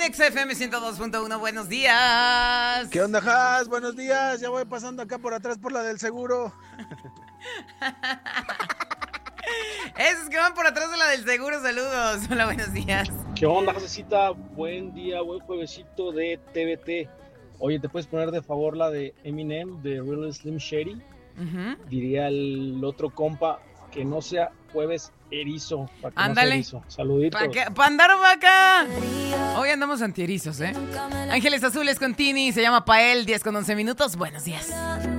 XFM 102.1, buenos días. ¿Qué onda, Has? Buenos días, ya voy pasando acá por atrás por la del seguro. Esos que van por atrás de la del seguro, saludos. Hola, buenos días. ¿Qué onda, Josecita? Buen día, buen juevesito de TVT. Oye, ¿te puedes poner de favor la de Eminem, de Real Slim Shady? Diría el otro compa, que no sea jueves erizo. Para que ándale. No sea erizo. Saluditos. ¡Pa andar vaca! Hoy andamos antierizos, ¿eh? Ángeles Azules con Tini, se llama Pael, 10 con 11 minutos. Buenos días.